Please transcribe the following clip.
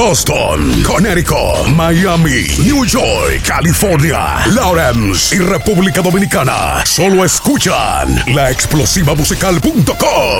Boston, Connecticut, Miami, New York, California, Lawrence y República Dominicana. Solo escuchan laexplosivamusical.com.